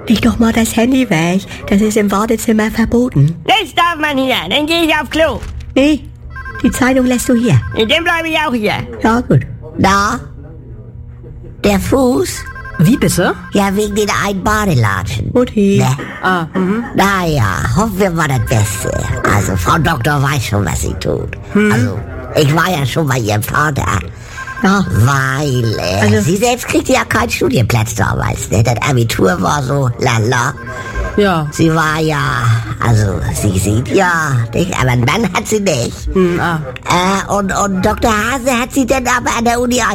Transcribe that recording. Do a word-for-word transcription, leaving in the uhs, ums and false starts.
leg doch mal das Handy weg. Das ist im Wartezimmer verboten. Das darf man hier, dann gehe ich auf Klo. Nee, die Zeitung lässt du hier. Dann bleibe ich auch hier. Ja, gut. Na? Der Fuß? Wie bitte? Ja, wegen den einen Badelatschen. Mutti. Ne? Ah, mhm. Naja, hoffen wir mal das Beste. Also, Frau Doktor weiß schon, was sie tut. Hm. Also, ich war ja schon bei ihrem Vater. Ja. Weil, äh, Also- sie selbst kriegte ja keinen Studienplatz damals, ne? Das Abitur war so, lala. Ja. Sie war ja, also, sie sieht ja, nicht? Aber einen Mann hat sie nicht. Hm, ah. Äh, und, und Doktor Hase hat sie dann aber an der Uni